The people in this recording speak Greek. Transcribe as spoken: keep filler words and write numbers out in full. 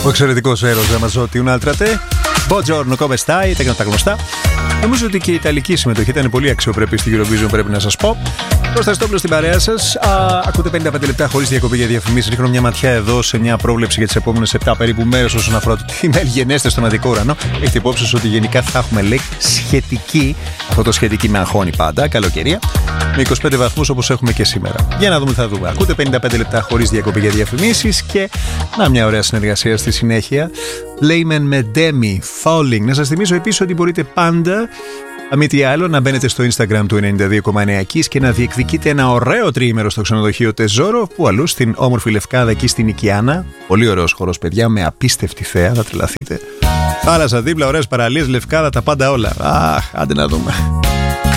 Ο εξαιρετικός Έρος Ραμαζότη, un'altra te. Buongiorno, come stai? Τα τα γνωστά. Νομίζω ότι και η ιταλική συμμετοχή ήταν πολύ αξιοπρεπή στην Eurovision, πρέπει να σας πω. Κωνσταντόπουλος στην παρέα σας. Ακούτε πενήντα πέντε λεπτά χωρίς διακοπή για διαφημίσεις. Ρίχνω μια ματιά εδώ σε μια πρόβλεψη για τις επόμενες επτά περίπου μέρες όσον αφορά το τι μελγενέστε στον Αττικό ουρανό. Έχετε υπόψη σας ότι γενικά θα έχουμε, λέει, σχετική. Αυτό το σχετική με αγχώνει πάντα, καλοκαιρία. Με είκοσι πέντε βαθμούς όπως έχουμε και σήμερα. Για να δούμε τι θα δούμε. Ακούτε πενήντα πέντε λεπτά χωρίς διακοπή για διαφημίσεις και να μια ωραία συνεργασία στη συνέχεια. Layman με Demi, Falling. Να σας θυμίσω επίσης ότι μπορείτε πάντα, μη τι άλλο, να μπαίνετε στο Instagram του ενενήντα δύο κόμμα εννέα Kiss και να διεκδικείτε ένα ωραίο τριήμερο στο ξενοδοχείο Τεζόρο, που αλλού στην όμορφη Λευκάδα εκεί στην Οικιάνα. Πολύ ωραίος χώρος, παιδιά, με απίστευτη θέα, θα τρελαθείτε. Θάλασσα δίπλα, ωραίες παραλίες, Λευκάδα, τα πάντα όλα. Αχ, άντε να δούμε.